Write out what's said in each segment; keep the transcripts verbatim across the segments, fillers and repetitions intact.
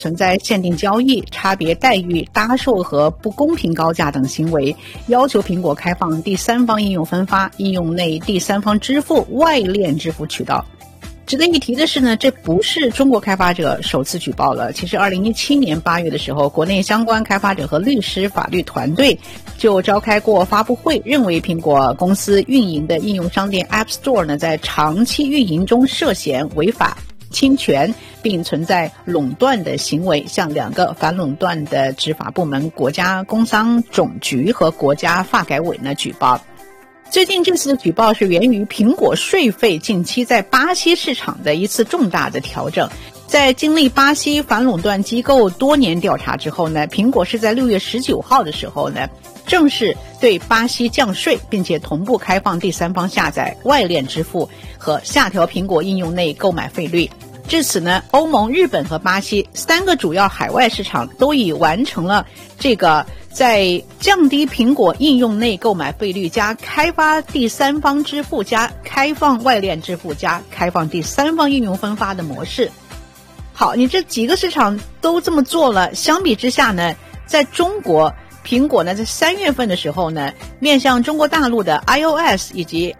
存在限定交易、差别待遇、搭售和不公平高价等行为，要求苹果开放第三方应用分发、应用内第三方支付、外链支付渠道。值得一提的是呢，这不是中国开发者首次举报了。其实二零一七年八月的时候，国内相关开发者和律师法律团队就召开过发布会，认为苹果公司运营的应用商店 App Store 呢，在长期运营中涉嫌违法侵权，并存在垄断的行为，向两个反垄断的执法部门国家工商总局和国家发改委呢举报。最近这次的举报是源于苹果税费近期在巴西市场的一次重大的调整。在经历巴西反垄断机构多年调查之后呢，苹果是在六月十九号的时候呢，正式对巴西降税，并且同步开放第三方下载、外链支付和下调苹果应用内购买费率。至此呢，欧盟、日本和巴西三个主要海外市场都已完成了这个在降低苹果应用内购买费率加开发第三方支付加开放外链支付加开放第三方应用分发的模式。好，你这几个市场都这么做了，相比之下呢，在中国苹果呢，在三月份的时候呢，面向中国大陆的 iOS 以及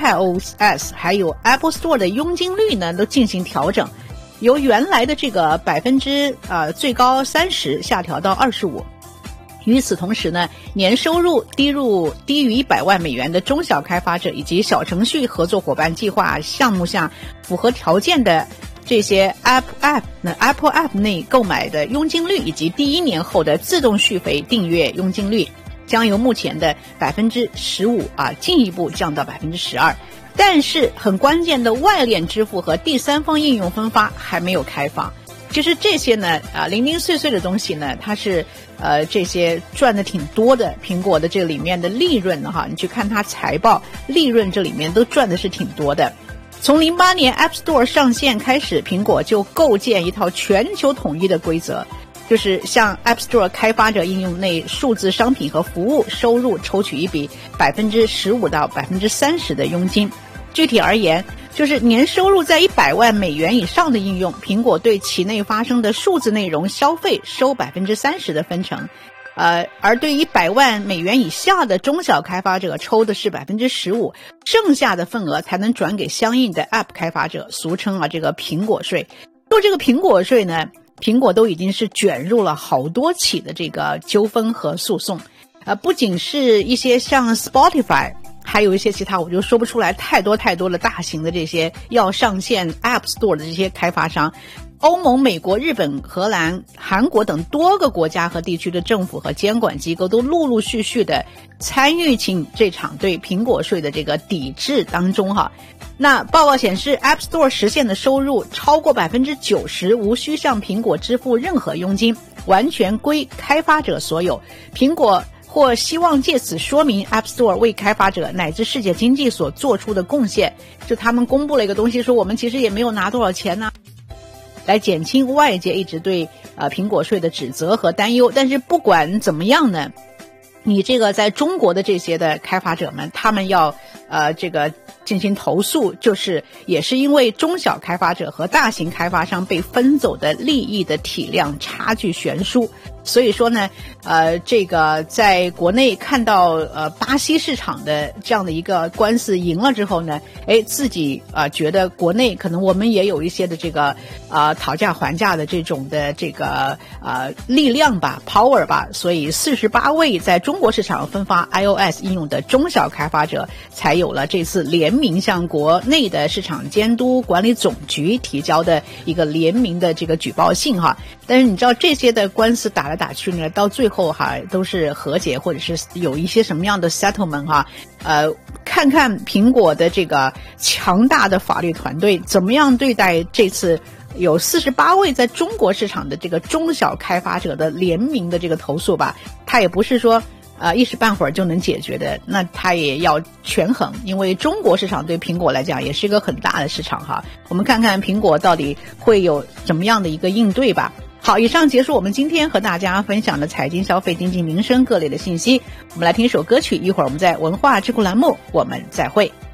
iPadOS 还有 Apple Store 的佣金率呢，都进行调整，由原来的这个百分之呃最高三十下调到二十五。与此同时呢，年收入低入低于一百万美元的中小开发者以及小程序合作伙伴计划项目下符合条件的这些 App App 那 Apple App 内购买的佣金率以及第一年后的自动续费订阅佣金率将由目前的百分之十五啊进一步降到百分之十二。但是很关键的外链支付和第三方应用分发还没有开放。其实这些呢啊零零碎碎的东西呢，它是呃这些赚的挺多的，苹果的这里面的利润呢哈，你去看它财报，利润这里面都赚的是挺多的。从零八年 App Store 上线开始，苹果就构建一套全球统一的规则，就是向 App Store 开发者应用内数字商品和服务收入抽取一笔百分之十五到百分之三十的佣金。具体而言，就是年收入在一百万美元以上的应用，苹果对其内发生的数字内容消费收百分之三十的分成，呃，而对一百万美元以下的中小开发者抽的是百分之十五，剩下的份额才能转给相应的 App 开发者，俗称啊这个苹果税。就这个苹果税呢，苹果都已经是卷入了好多起的这个纠纷和诉讼，呃，不仅是一些像 Spotify。还有一些其他我就说不出来太多太多的大型的这些要上线 App Store 的这些开发商，欧盟、美国、日本、荷兰、韩国等多个国家和地区的政府和监管机构都陆陆续续的参与进这场对苹果税的这个抵制当中哈。那报告显示 App Store 实现的收入超过百分之九十无需向苹果支付任何佣金，完全归开发者所有。苹果或希望借此说明 App Store 为开发者乃至世界经济所做出的贡献，就他们公布了一个东西说我们其实也没有拿多少钱呢、啊，来减轻外界一直对呃苹果税的指责和担忧。但是不管怎么样呢，你这个在中国的这些的开发者们，他们要呃这个进行投诉，就是也是因为中小开发者和大型开发商被分走的利益的体量差距悬殊。所以说呢，呃，这个在国内看到呃巴西市场的这样的一个官司赢了之后呢，哎，自己啊、呃、觉得国内可能我们也有一些的这个啊、呃、讨价还价的这种的这个啊、呃、力量吧 ，power 吧，所以四十八位在中国市场分发 iOS 应用的中小开发者才有了这次联名向国内的市场监督管理总局提交的一个联名的这个举报信哈。但是你知道这些的官司打来打去呢，到最后哈都是和解或者是有一些什么样的 settlement 哈，呃，看看苹果的这个强大的法律团队怎么样对待这次有四十八位在中国市场的这个中小开发者的联名的这个投诉吧。它也不是说呃一时半会儿就能解决的，那它也要权衡，因为中国市场对苹果来讲也是一个很大的市场哈。我们看看苹果到底会有怎么样的一个应对吧。好，以上结束我们今天和大家分享的财经、消费、经济、民生各类的信息。我们来听一首歌曲，一会儿我们在文化智库栏目我们再会。